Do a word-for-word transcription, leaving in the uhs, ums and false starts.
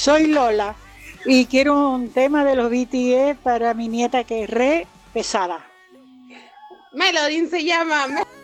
Soy Lola y quiero un tema de los B T S para mi nieta que es re pesada. Melody se llama.